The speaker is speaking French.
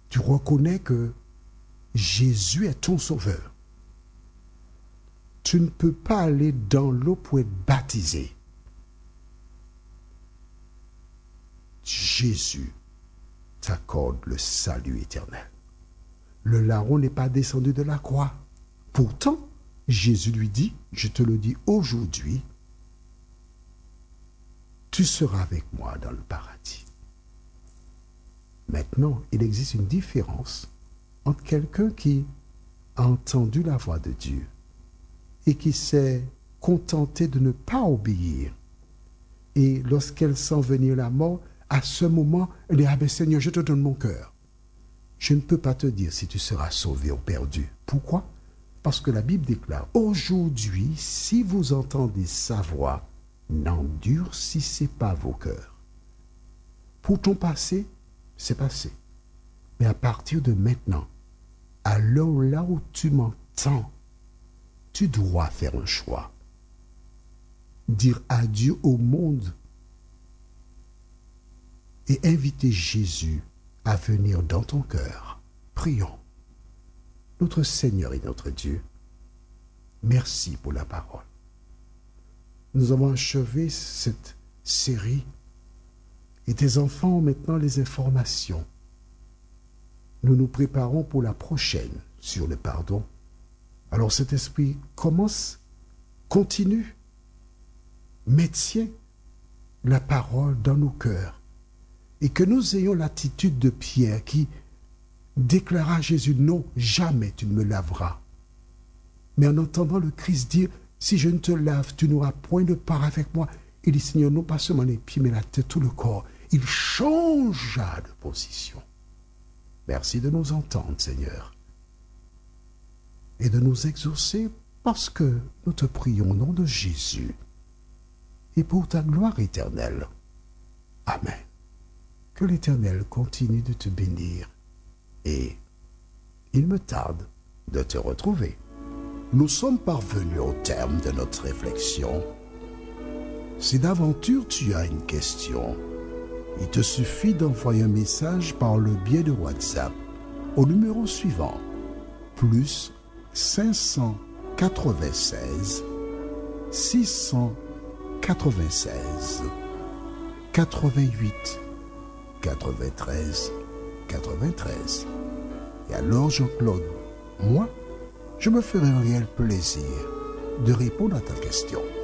Tu reconnais que Jésus est ton sauveur. Tu ne peux pas aller dans l'eau pour être baptisé. Jésus t'accorde le salut éternel. Le larron n'est pas descendu de la croix. Pourtant, Jésus lui dit, je te le dis aujourd'hui, tu seras avec moi dans le paradis. Maintenant, il existe une différence entre quelqu'un qui a entendu la voix de Dieu et qui s'est contenté de ne pas obéir. Et lorsqu'elle sent venir la mort, à ce moment, elle dit, ah ben Seigneur, je te donne mon cœur. Je ne peux pas te dire si tu seras sauvé ou perdu. Pourquoi? Parce que la Bible déclare, aujourd'hui, si vous entendez sa voix, n'endurcissez pas vos cœurs. Pour ton passé, c'est passé. Mais à partir de maintenant, alors là où tu m'entends, tu dois faire un choix. Dire adieu au monde et inviter Jésus à venir dans ton cœur. Prions. Notre Seigneur et notre Dieu, merci pour la parole. Nous avons achevé cette série et tes enfants ont maintenant les informations. Nous nous préparons pour la prochaine sur le pardon. Alors cet esprit commence, continue, maintient la parole dans nos cœurs et que nous ayons l'attitude de Pierre qui déclara à Jésus, non, jamais tu ne me laveras. Mais en entendant le Christ dire, si je ne te lave, tu n'auras point de part avec moi. Il dit, Seigneur, non pas seulement les pieds, mais la tête, tout le corps. Il changea de position. Merci de nous entendre, Seigneur, et de nous exaucer parce que nous te prions au nom de Jésus et pour ta gloire éternelle. Amen. Que l'Éternel continue de te bénir et il me tarde de te retrouver. Nous sommes parvenus au terme de notre réflexion. Si d'aventure tu as une question, il te suffit d'envoyer un message par le biais de WhatsApp au numéro suivant, plus 596 696 88 93 93. Et alors Jean-Claude, moi, je me ferai un réel plaisir de répondre à ta question.